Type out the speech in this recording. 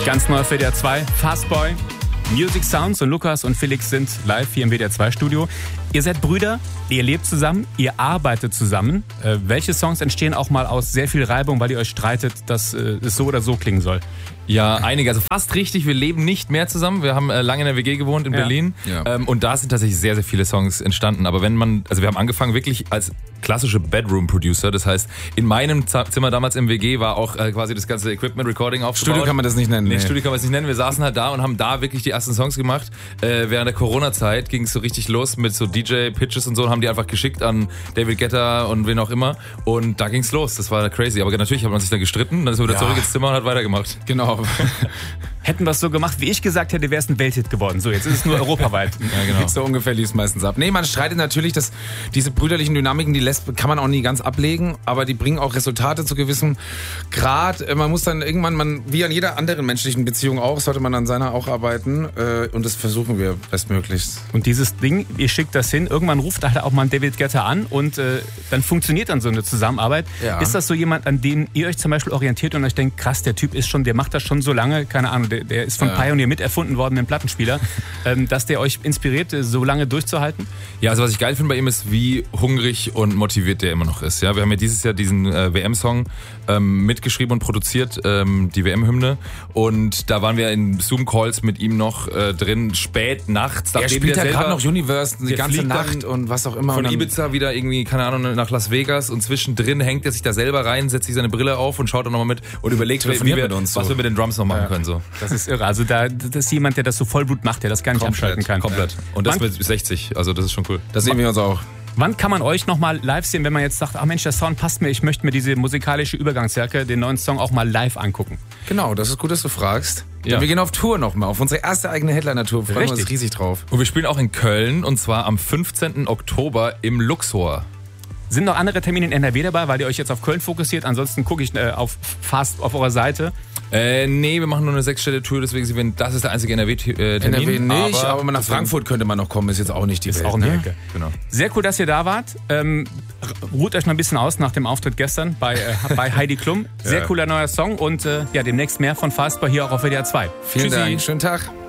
Ganz neu für WDR 2, Fastboy, Music Sounds und Lukas und Felix sind live hier im WDR 2 Studio. Ihr seid Brüder, ihr lebt zusammen, ihr arbeitet zusammen. Welche Songs entstehen auch mal aus sehr viel Reibung, weil ihr euch streitet, dass es so oder so klingen soll? Ja, einige. Also fast richtig. Wir leben nicht mehr zusammen. Wir haben lange in der WG gewohnt in Berlin. Ja. Und da sind tatsächlich sehr, sehr viele Songs entstanden. Aber wir haben angefangen wirklich als klassische Bedroom-Producer. Das heißt, in meinem Zimmer damals im WG war auch quasi das ganze Equipment, Recording aufgebaut. Studio kann man das nicht nennen. Nee, Studio kann man es nicht nennen. Wir saßen halt da und haben da wirklich die ersten Songs gemacht. Während der Corona-Zeit ging es so richtig los mit so DJ-Pitches und so und haben die einfach geschickt an David Guetta und wen auch immer. Und da ging's los. Das war crazy. Aber natürlich hat man sich dann gestritten. Dann ist man wieder zurück ins Zimmer und hat weitergemacht. Genau. Hätten wir es so gemacht, wie ich gesagt hätte, wäre es ein Welthit geworden. So, jetzt ist es nur europaweit. Ja, genau. So ungefähr lief es meistens ab. Nee, man streitet natürlich, dass diese brüderlichen Dynamiken, kann man auch nie ganz ablegen, aber die bringen auch Resultate zu gewissem Grad. Man muss dann irgendwann, wie an jeder anderen menschlichen Beziehung auch, sollte man an seiner auch arbeiten. Und das versuchen wir bestmöglichst. Und dieses Ding, ihr schickt das hin, irgendwann ruft halt auch mal David Guetta an und dann funktioniert dann so eine Zusammenarbeit. Ja. Ist das so jemand, an den ihr euch zum Beispiel orientiert und euch denkt, krass, der Typ der macht das schon so lange, keine Ahnung, der ist von Pioneer miterfunden worden, ein Plattenspieler, dass der euch inspiriert, so lange durchzuhalten? Ja, also was ich geil finde bei ihm ist, wie hungrig und motiviert der immer noch ist. Ja, wir haben ja dieses Jahr diesen WM-Song mitgeschrieben und produziert, die WM-Hymne. Und da waren wir in Zoom-Calls mit ihm noch drin, spät nachts. Er spielt ja gerade noch Universe die ganze Nacht und was auch immer. Von Ibiza wieder irgendwie, keine Ahnung, nach Las Vegas und zwischendrin hängt er sich da selber rein, setzt sich seine Brille auf und schaut dann nochmal mit und überlegt, was wir mit den Drums noch machen können. So. Das ist irre. Also das ist jemand, der das so Vollblut macht, der das gar nicht abschalten kann. Komplett. Und das mit 60. Also das ist schon cool. Das sehen wir uns auch. Wann kann man euch nochmal live sehen, wenn man jetzt sagt, ach Mensch, der Sound passt mir, ich möchte mir diese musikalische Übergangsjacke, den neuen Song auch mal live angucken? Genau, das ist gut, dass du fragst. Ja. Wir gehen auf Tour nochmal, auf unsere erste eigene Headliner-Tour. Freuen wir uns riesig drauf. Und wir spielen auch in Köln und zwar am 15. Oktober im Luxor. Sind noch andere Termine in NRW dabei, weil ihr euch jetzt auf Köln fokussiert? Ansonsten gucke ich auf eurer Seite. Nee, wir machen nur eine 6-Städte-Tour, deswegen das ist der einzige NRW-Termin. NRW nicht, aber nach Frankfurt könnte man noch kommen, ist jetzt auch nicht die Welt. Ist auch eine Ecke. Genau. Sehr cool, dass ihr da wart. Ruht euch noch ein bisschen aus nach dem Auftritt gestern bei Heidi Klum. Sehr cooler neuer Song und demnächst mehr von Fastboy hier auch auf WDR 2. Vielen Dank, schönen Tag.